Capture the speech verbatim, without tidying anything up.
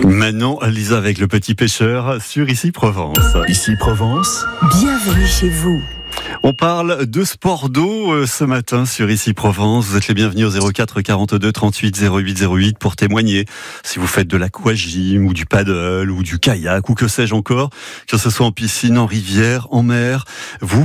Maintenant, Lisa avec le petit pêcheur sur Ici Provence. Ici Provence. Bienvenue chez vous. On parle de sport d'eau ce matin sur Ici Provence. Vous êtes les bienvenus au zéro quatre quarante-deux trente-huit zéro huit zéro huit pour témoigner. Si vous faites de l'aquagym ou du paddle ou du kayak ou que sais-je encore, que ce soit en piscine, en rivière, en mer, vous